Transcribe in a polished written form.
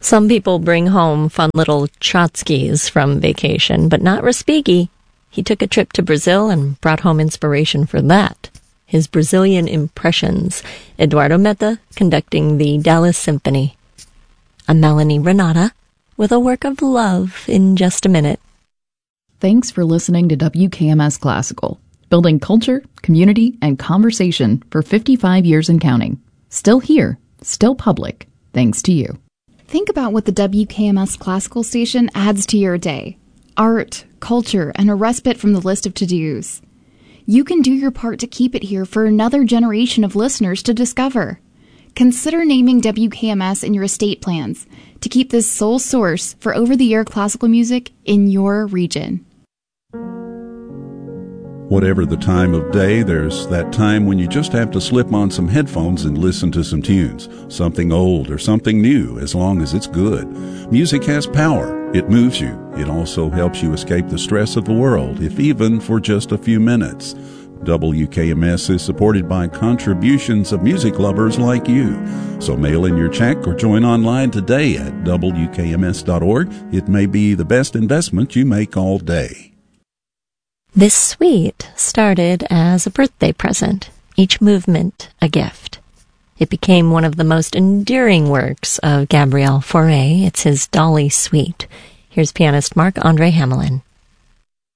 Some people bring home fun little tchotchkes from vacation, but not Respighi. He took a trip to Brazil and brought home inspiration for that. His Brazilian impressions, Eduardo Meta conducting the Dallas Symphony. I'm Melanie Renata with a work of love in just a minute. Thanks for listening to WKMS Classical, building culture, community, and conversation for 55 years and counting. Still here, still public, thanks to you. Think about what the WKMS Classical Station adds to your day. Art, culture, and a respite from the list of to-dos. You can do your part to keep it here for another generation of listeners to discover. Consider naming WKMS in your estate plans to keep this sole source for over-the-air classical music in your region. Whatever the time of day, there's that time when you just have to slip on some headphones and listen to some tunes. Something old or something new, as long as it's good. Music has power. It moves you. It also helps you escape the stress of the world, if even for just a few minutes. WKMS is supported by contributions of music lovers like you. So mail in your check or join online today at WKMS.org. It may be the best investment you make all day. This suite started as a birthday present, each movement a gift. It became one of the most enduring works of Gabriel Fauré. It's his Dolly Suite. Here's pianist Marc-André Hamelin.